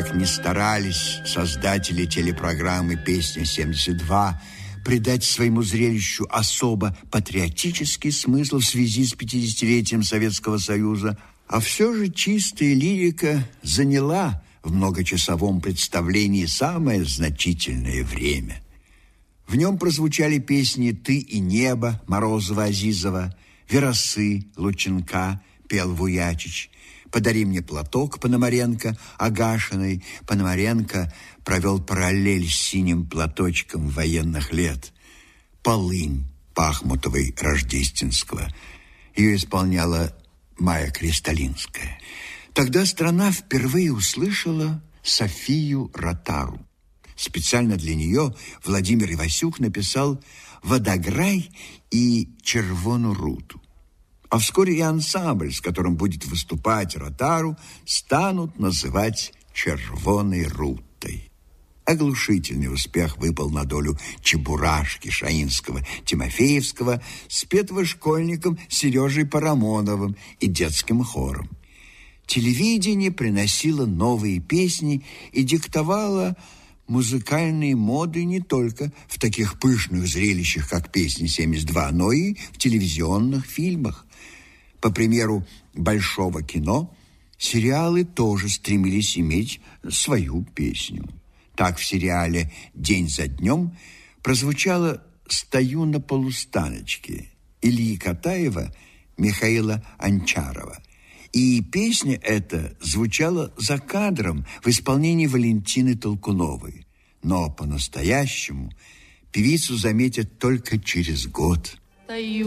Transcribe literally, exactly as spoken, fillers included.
Как ни старались создатели телепрограммы «Песня-семьдесят два» придать своему зрелищу особо патриотический смысл в связи с пятидесятилетием Советского Союза, а все же чистая лирика заняла в многочасовом представлении самое значительное время. В нем прозвучали песни «Ты и небо» Морозова-Азизова, «Веросы» Лученка, пел Вуячич, «Подари мне платок» Пономаренко, Агашиной. Пономаренко провел параллель с синим платочком военных лет. «Полынь» Пахмутовой, Рождественского. Ее исполняла Майя Кристалинская. Тогда страна впервые услышала Софию Ротару. Специально для нее Владимир Ивасюк написал «Водограй» и «Червону руту». А вскоре и ансамбль, с которым будет выступать Ротару, станут называть «Червоной рутой». Оглушительный успех выпал на долю Чебурашки Шаинского, Тимофеевского, спетого школьником Сережей Парамоновым и детским хором. Телевидение приносило новые песни и диктовало музыкальные моды не только в таких пышных зрелищах, как «Песня-семьдесят два», но и в телевизионных фильмах. По примеру большого кино, сериалы тоже стремились иметь свою песню. Так в сериале «День за днем» прозвучало «Стою на полустаночке» Ильи Катаева, Михаила Анчарова. И песня эта звучала за кадром в исполнении Валентины Толкуновой. Но по-настоящему певицу заметят только через год.